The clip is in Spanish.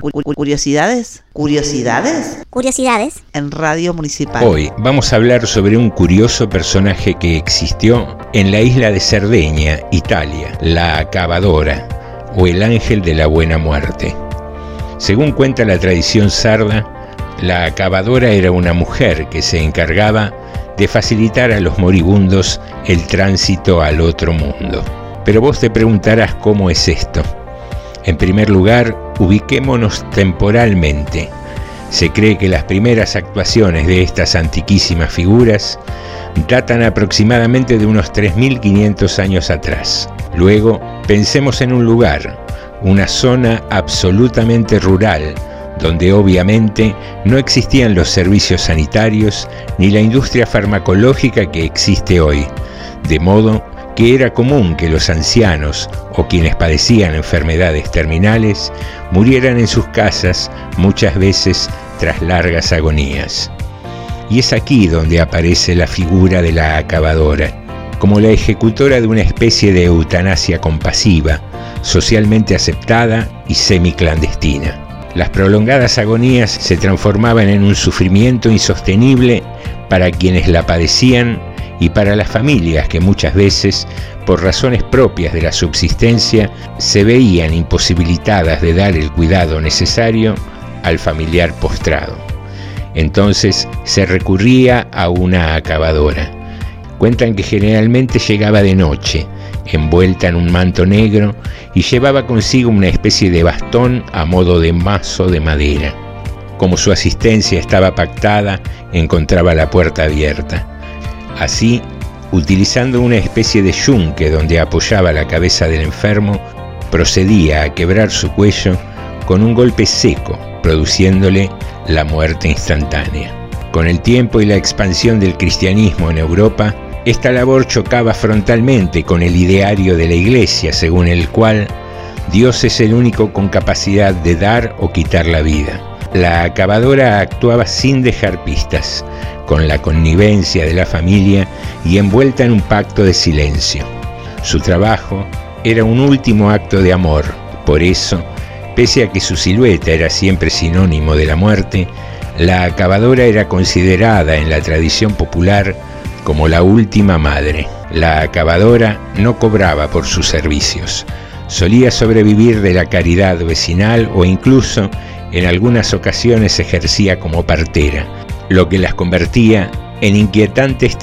Curiosidades. Curiosidades en Radio Municipal. Hoy vamos a hablar sobre un curioso personaje que existió en la isla de Cerdeña, Italia, la Acabadora, o el ángel de la buena muerte. Según cuenta la tradición sarda, la Acabadora era una mujer que se encargaba de facilitar a los moribundos el tránsito al otro mundo. Pero vos te preguntarás cómo es esto. En primer lugar, ubiquémonos temporalmente. Se cree que las primeras actuaciones de estas antiquísimas figuras datan aproximadamente de unos 3.500 años atrás. Luego, pensemos en un lugar, una zona absolutamente rural, donde obviamente no existían los servicios sanitarios ni la industria farmacológica que existe hoy, de modo que era común que los ancianos o quienes padecían enfermedades terminales murieran en sus casas, muchas veces tras largas agonías. Y es aquí donde aparece la figura de la Acabadora, como la ejecutora de una especie de eutanasia compasiva, socialmente aceptada y semiclandestina. Las prolongadas agonías se transformaban en un sufrimiento insostenible para quienes la padecían y para las familias que muchas veces, por razones propias de la subsistencia, se veían imposibilitadas de dar el cuidado necesario al familiar postrado. Entonces se recurría a una acabadora. Cuentan que generalmente llegaba de noche, envuelta en un manto negro, y llevaba consigo una especie de bastón a modo de mazo de madera. Como su asistencia estaba pactada, encontraba la puerta abierta. Así, utilizando una especie de yunque donde apoyaba la cabeza del enfermo, procedía a quebrar su cuello con un golpe seco, produciéndole la muerte instantánea. Con el tiempo y la expansión del cristianismo en Europa, esta labor chocaba frontalmente con el ideario de la Iglesia, según el cual Dios es el único con capacidad de dar o quitar la vida. La acabadora actuaba sin dejar pistas, con la connivencia de la familia y envuelta en un pacto de silencio. Su trabajo era un último acto de amor. Por eso, pese a que su silueta era siempre sinónimo de la muerte, la acabadora era considerada en la tradición popular como la última madre. La acabadora no cobraba por sus servicios. Solía sobrevivir de la caridad vecinal o incluso en algunas ocasiones ejercía como partera, lo que las convertía en inquietantes